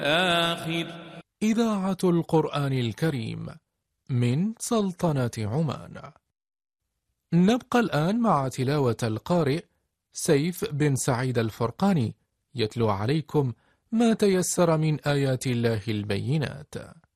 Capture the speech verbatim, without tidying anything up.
آخر. إذاعة القرآن الكريم من سلطنة عمان. نبقى الآن مع تلاوة القارئ سيف بن سعيد الفرقاني يتلو عليكم ما تيسر من آيات الله البينات.